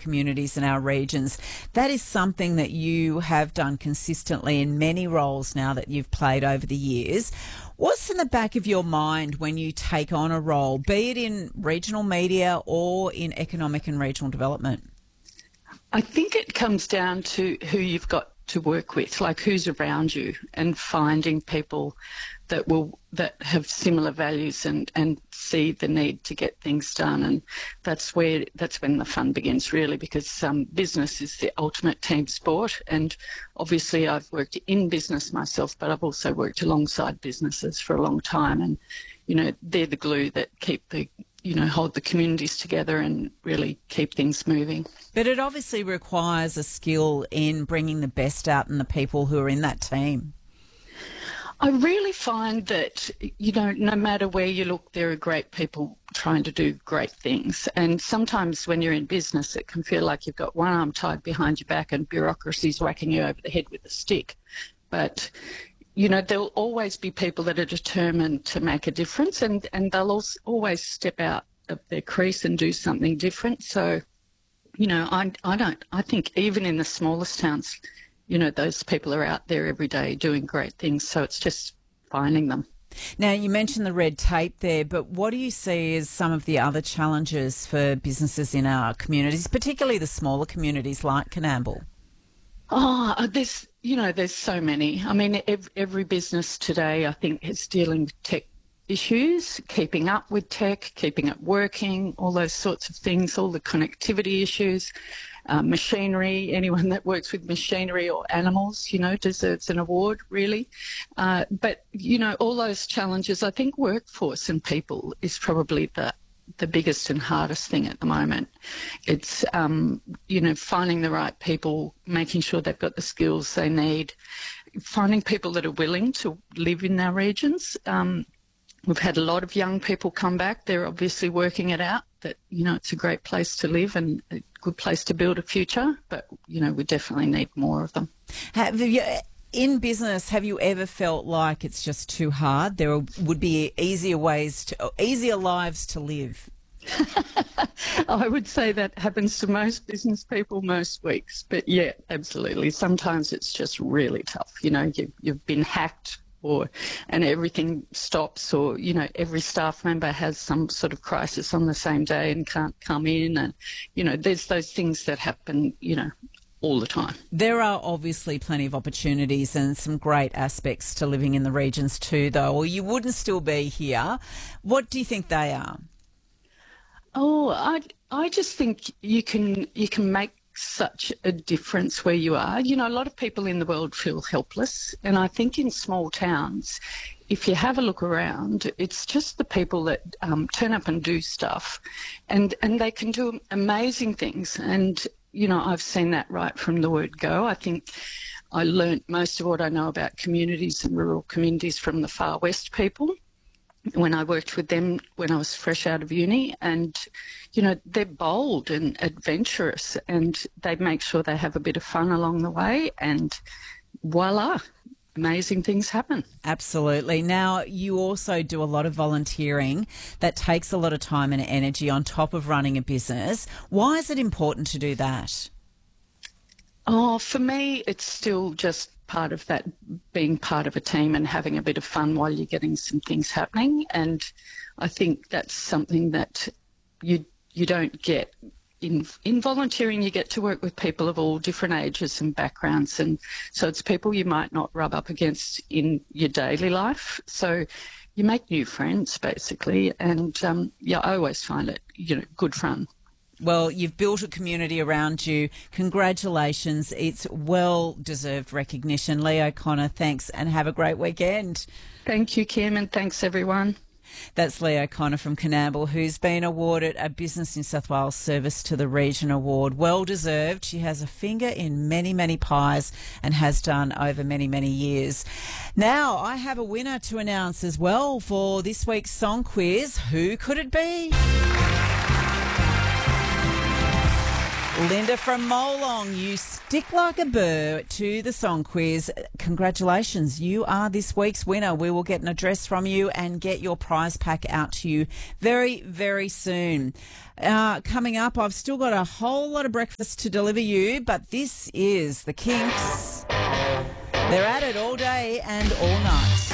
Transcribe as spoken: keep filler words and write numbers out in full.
communities and our regions. That is something that you have done consistently in many roles now that you've played over the years. What's in the back of your mind when you take on a role, be it in regional media or in economic and regional development? I think it comes down to who you've got to work with, like who's around you, and finding people that will that have similar values and, and see the need to get things done. And that's where that's when the fun begins, really, because um, business is the ultimate team sport. And obviously I've worked in business myself, but I've also worked alongside businesses for a long time. And, you know, they're the glue that keep the you know, hold the communities together and really keep things moving. But it obviously requires a skill in bringing the best out in the people who are in that team. I really find that, you know, no matter where you look, there are great people trying to do great things. And sometimes when you're in business, it can feel like you've got one arm tied behind your back and bureaucracy's whacking you over the head with a stick. But you know, there'll always be people that are determined to make a difference, and, and they'll also always step out of their crease and do something different. So, you know, I, I don't, I think even in the smallest towns, you know, those people are out there every day doing great things. So it's just finding them. Now, you mentioned the red tape there, but what do you see as some of the other challenges for businesses in our communities, particularly the smaller communities like Coonamble? Oh, there's, you know, there's so many. I mean, every, every business today, I think, is dealing with tech issues, keeping up with tech, keeping it working, all those sorts of things, all the connectivity issues, uh, machinery. Anyone that works with machinery or animals, you know, deserves an award, really. Uh, but, you know, all those challenges, I think workforce and people is probably the the biggest and hardest thing at the moment. It's, um, you know, finding the right people, making sure they've got the skills they need, finding people that are willing to live in our regions. Um, we've had a lot of young people come back. They're obviously working it out that, you know, it's a great place to live and a good place to build a future, but, you know, we definitely need more of them. Have you... In business, have you ever felt like it's just too hard? There would be easier ways to, easier lives to live. I would say that happens to most business people most weeks. But yeah, absolutely. Sometimes it's just really tough. You know, you, you've been hacked or and everything stops, or, you know, every staff member has some sort of crisis on the same day and can't come in. And, you know, there's those things that happen, you know, all the time. There are obviously plenty of opportunities and some great aspects to living in the regions too, though, or you wouldn't still be here. What do you think they are? Oh, I I just think you can you can make such a difference where you are. You know, a lot of people in the world feel helpless, and I think in small towns, if you have a look around, it's just the people that um, turn up and do stuff, and and they can do amazing things. And you know, I've seen that right from the word go. I think I learnt most of what I know about communities and rural communities from the Far West people when I worked with them when I was fresh out of uni. And, you know, they're bold and adventurous, and they make sure they have a bit of fun along the way, and voila, amazing things happen. Absolutely. Now, you also do a lot of volunteering that takes a lot of time and energy on top of running a business. Why is it important to do that? Oh, for me, it's still just part of that, being part of a team and having a bit of fun while you're getting some things happening. And I think that's something that you you don't get. In, in volunteering, you get to work with people of all different ages and backgrounds, and so it's people you might not rub up against in your daily life. So you make new friends, basically, and um, yeah, I always find it, you know, good fun. Well, you've built a community around you. Congratulations. It's well-deserved recognition. Leah O'Connor, thanks, and have a great weekend. Thank you, Kim, and thanks, everyone. That's Leah O'Connor from Coonamble, who's been awarded a Business New South Wales Service to the Region Award. Well deserved. She has a finger in many, many pies and has done over many, many years. Now, I have a winner to announce as well for this week's song quiz. Who could it be? Linda from Molong, you stick like a burr to the song quiz. Congratulations, you are this week's winner. We will get an address from you and get your prize pack out to you very, very soon. Uh, coming up, I've still got a whole lot of breakfast to deliver you, but this is the Kinks. They're at it all day and all night.